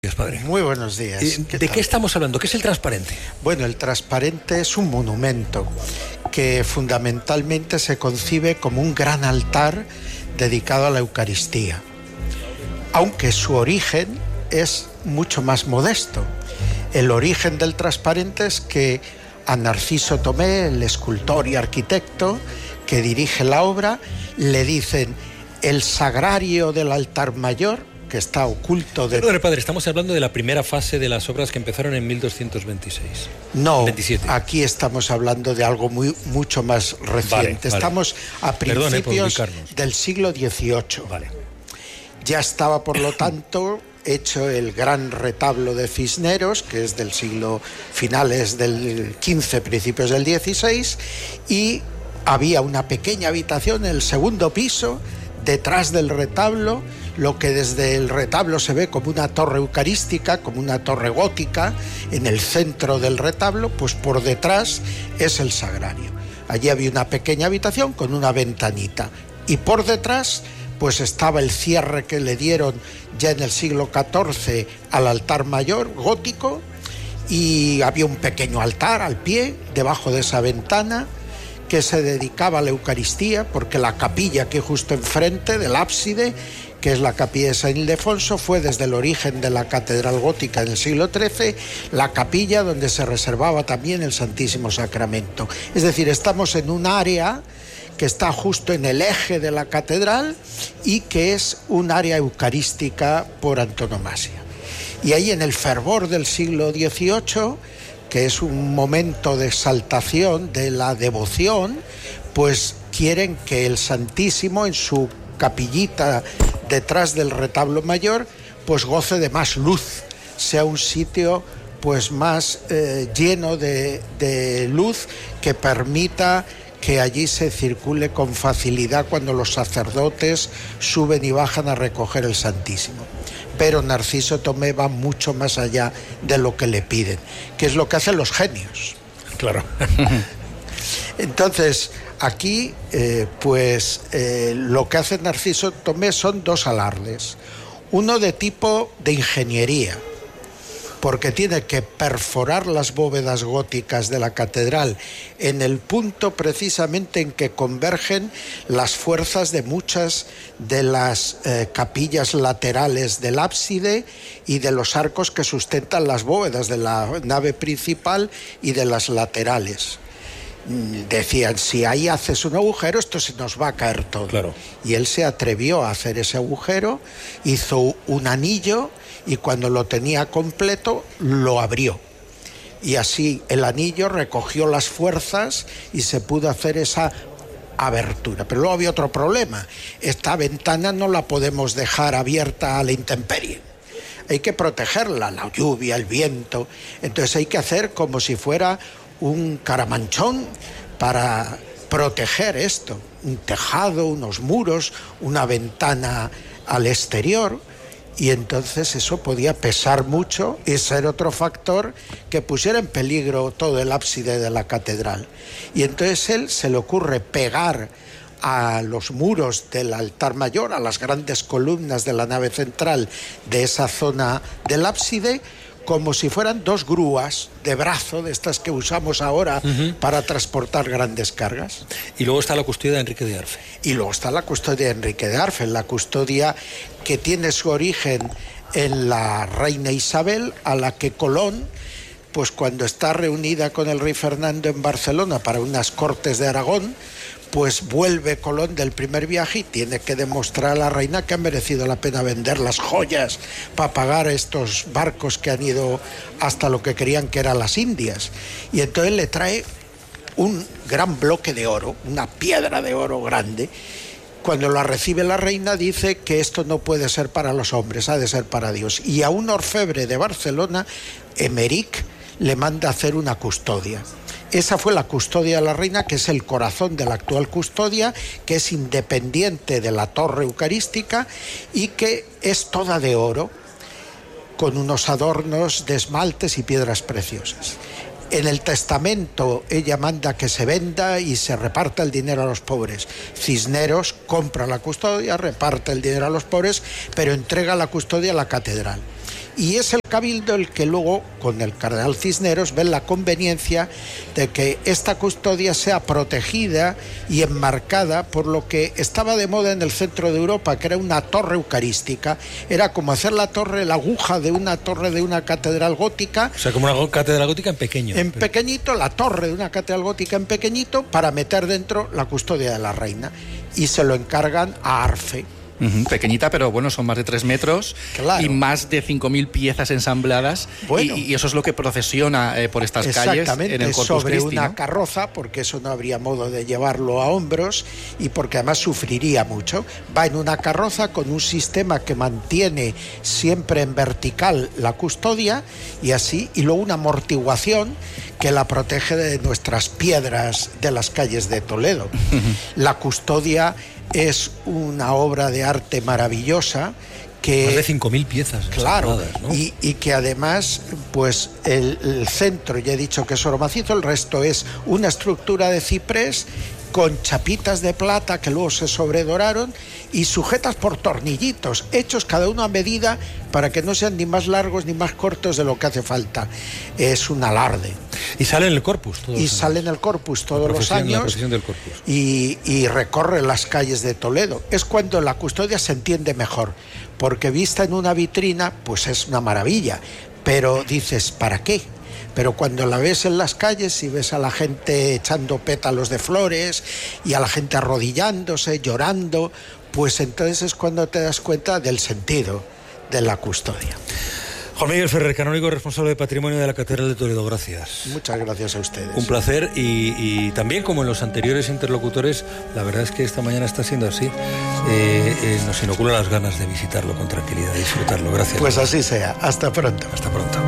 Padre. Muy buenos días. ¿De qué estamos hablando? ¿Qué es el transparente? Bueno, el transparente es un monumento que fundamentalmente se concibe como un gran altar dedicado a la Eucaristía, aunque su origen es mucho más modesto. El origen del transparente es que a Narciso Tomé, el escultor y arquitecto que dirige la obra, le dicen: el sagrario del altar mayor, que está oculto de... Perdón, padre, estamos hablando de la primera fase de las obras que empezaron en 1226. No, 27. Aquí estamos hablando de algo mucho más reciente. Vale. Estamos a principios del siglo XVIII. Vale. Ya estaba, por lo tanto, hecho el gran retablo de Cisneros, que es del siglo finales del XV, principios del XVI, y había una pequeña habitación en el segundo piso, detrás del retablo, lo que desde el retablo se ve como una torre eucarística, como una torre gótica, en el centro del retablo, pues por detrás es el sagrario. Allí había una pequeña habitación con una ventanita, y por detrás pues estaba el cierre que le dieron ya en el siglo XIV al altar mayor gótico, y había un pequeño altar al pie, debajo de esa ventana, que se dedicaba a la Eucaristía, porque la capilla que justo enfrente del ábside, que es la capilla de San Ildefonso, fue desde el origen de la catedral gótica en el siglo XIII, la capilla donde se reservaba también el Santísimo Sacramento. Es decir, estamos en un área que está justo en el eje de la catedral y que es un área eucarística por antonomasia. Y ahí, en el fervor del siglo XVIII, que es un momento de exaltación de la devoción, pues quieren que el Santísimo, en su capillita detrás del retablo mayor, pues goce de más luz, sea un sitio pues más lleno de luz, que permita que allí se circule con facilidad cuando los sacerdotes suben y bajan a recoger el Santísimo. Pero Narciso Tomé va mucho más allá de lo que le piden, que es lo que hacen los genios. Claro. Entonces, aquí, lo que hace Narciso Tomé son dos alardes. Uno de tipo de ingeniería, porque tiene que perforar las bóvedas góticas de la catedral en el punto precisamente en que convergen las fuerzas de muchas de las capillas laterales del ábside y de los arcos que sustentan las bóvedas de la nave principal y de las laterales. Decían: si ahí haces un agujero, esto se nos va a caer todo. Claro. Y él se atrevió a hacer ese agujero, hizo un anillo, y cuando lo tenía completo lo abrió, y así el anillo recogió las fuerzas y se pudo hacer esa abertura. Pero luego había otro problema: esta ventana no la podemos dejar abierta a la intemperie, hay que protegerla, la lluvia, el viento. Entonces hay que hacer como si fuera un caramanchón para proteger esto, un tejado, unos muros, una ventana al exterior. Y entonces eso podía pesar mucho y ser otro factor que pusiera en peligro todo el ábside de la catedral. Y entonces él se le ocurre pegar a los muros del altar mayor, a las grandes columnas de la nave central de esa zona del ábside, como si fueran dos grúas de brazo, de estas que usamos ahora para transportar grandes cargas. Y luego está la custodia de Enrique de Arfe. Y luego está la custodia de Enrique de Arfe, la custodia que tiene su origen en la reina Isabel, a la que Colón, pues cuando está reunida con el rey Fernando en Barcelona para unas cortes de Aragón, pues vuelve Colón del primer viaje y tiene que demostrar a la reina que ha merecido la pena vender las joyas para pagar estos barcos que han ido hasta lo que creían que eran las Indias. Y entonces le trae un gran bloque de oro, una piedra de oro grande. Cuando la recibe la reina, dice que esto no puede ser para los hombres, ha de ser para Dios. Y a un orfebre de Barcelona, Emeric, le manda hacer una custodia. Esa fue la custodia de la reina, que es el corazón de la actual custodia, que es independiente de la torre eucarística y que es toda de oro, con unos adornos de esmaltes y piedras preciosas. En el testamento ella manda que se venda y se reparta el dinero a los pobres. Cisneros compra la custodia, reparte el dinero a los pobres, pero entrega la custodia a la catedral. Y es el Cabildo el que luego, con el cardenal Cisneros, ve la conveniencia de que esta custodia sea protegida y enmarcada por lo que estaba de moda en el centro de Europa, que era una torre eucarística. Era como hacer la aguja de una torre de una catedral gótica. O sea, como una catedral gótica en pequeño. En pequeñito, la torre de una catedral gótica en pequeñito, para meter dentro la custodia de la reina. Y se lo encargan a Arfe. Pequeñita, pero bueno, son más de 3 metros, claro, y más de 5.000 piezas ensambladas, bueno, y eso es lo que procesiona por estas calles en el Corpus sobre Christi, una ¿no? carroza, porque eso no habría modo de llevarlo a hombros y porque además sufriría mucho. Va en una carroza con un sistema que mantiene siempre en vertical la custodia y así, y luego una amortiguación que la protege de nuestras piedras de las calles de Toledo. La custodia es una obra de arte maravillosa que... Más de 5.000 piezas. Claro, ¿no? y que además, pues el centro, ya he dicho que es oro macizo, el resto es una estructura de ciprés con chapitas de plata que luego se sobredoraron y sujetas por tornillitos, hechos cada uno a medida para que no sean ni más largos ni más cortos de lo que hace falta. Es un alarde. Y sale en el Corpus todos los años. Y sale en el Corpus todos los años. La procesión del Corpus. Y recorre las calles de Toledo. Es cuando la custodia se entiende mejor, porque vista en una vitrina, pues es una maravilla. Pero dices, ¿para qué? Pero cuando la ves en las calles y ves a la gente echando pétalos de flores y a la gente arrodillándose, llorando, pues entonces es cuando te das cuenta del sentido de la custodia. Juan Miguel Ferrer, canónigo responsable de Patrimonio de la Catedral de Toledo, gracias. Muchas gracias a ustedes. Un placer y también, como en los anteriores interlocutores, la verdad es que esta mañana está siendo así. Nos inocula las ganas de visitarlo con tranquilidad y disfrutarlo. Gracias. Pues así sea. Hasta pronto. Hasta pronto.